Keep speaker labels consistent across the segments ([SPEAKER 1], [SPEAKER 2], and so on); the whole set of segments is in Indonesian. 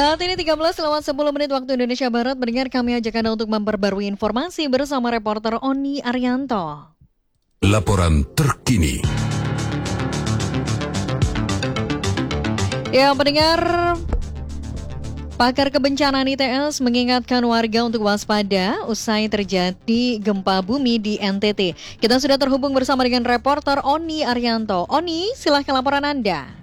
[SPEAKER 1] Saat ini 13:10 waktu Indonesia Barat. Mendengar, kami ajak Anda untuk memperbarui informasi bersama reporter Oni Arianto.
[SPEAKER 2] Laporan terkini.
[SPEAKER 1] Ya, pendengar, pakar kebencanaan ITS mengingatkan warga untuk waspada usai terjadi gempa bumi di NTT. Kita sudah terhubung bersama dengan reporter Oni Arianto. Oni, silahkan laporan Anda.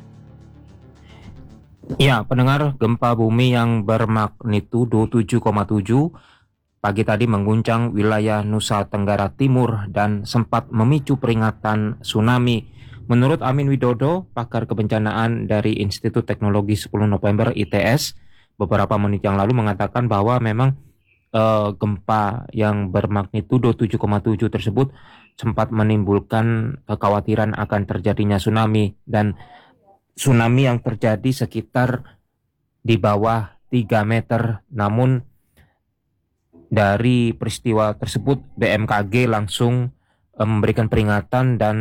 [SPEAKER 3] Ya, pendengar, gempa bumi yang bermagnitudo 7,7 pagi tadi mengguncang wilayah Nusa Tenggara Timur dan sempat memicu peringatan tsunami. Menurut Amin Widodo, pakar kebencanaan dari Institut Teknologi 10 November ITS, beberapa menit yang lalu mengatakan bahwa memang gempa yang bermagnitudo 7,7 tersebut sempat menimbulkan kekhawatiran akan terjadinya tsunami, dan tsunami yang terjadi sekitar di bawah 3 meter. Namun dari peristiwa tersebut BMKG langsung memberikan peringatan dan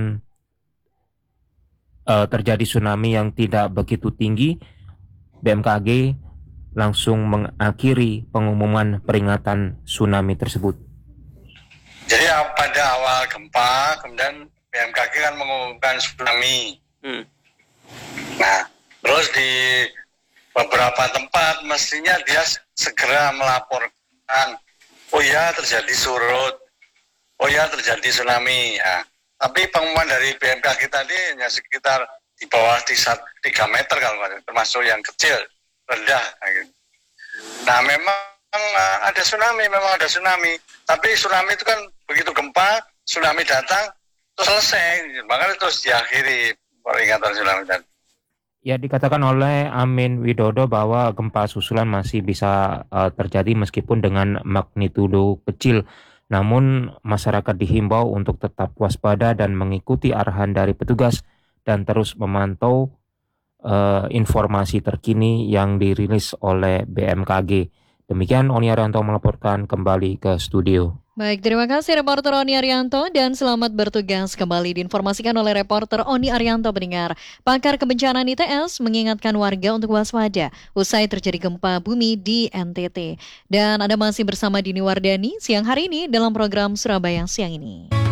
[SPEAKER 3] terjadi tsunami yang tidak begitu tinggi. BMKG langsung mengakhiri pengumuman peringatan tsunami tersebut.
[SPEAKER 4] Jadi pada awal gempa, kemudian BMKG kan mengumumkan tsunami. Nah, terus di beberapa tempat mestinya dia segera melaporkan, oh ya terjadi surut, oh ya terjadi tsunami. Ya. Tapi pengumuman dari BMKG tadi hanya sekitar di bawah 3 meter kalau termasuk yang kecil, rendah. Nah, memang ada tsunami, tapi tsunami itu kan begitu gempa, tsunami datang, terus selesai, makanya terus diakhiri peringatan tsunami tadi.
[SPEAKER 3] Ya, dikatakan oleh Amin Widodo bahwa gempa susulan masih bisa terjadi meskipun dengan magnitudo kecil. Namun masyarakat dihimbau untuk tetap waspada dan mengikuti arahan dari petugas dan terus memantau informasi terkini yang dirilis oleh BMKG. Demikian Oni Arianto melaporkan kembali ke studio.
[SPEAKER 1] Baik, terima kasih reporter Oni Arianto dan selamat bertugas kembali. Diinformasikan oleh reporter Oni Arianto. Pendengar, pakar kebencanaan ITS mengingatkan warga untuk waspada usai terjadi gempa bumi di NTT. Dan Anda masih bersama Dini Wardani siang hari ini dalam program Surabaya Siang ini.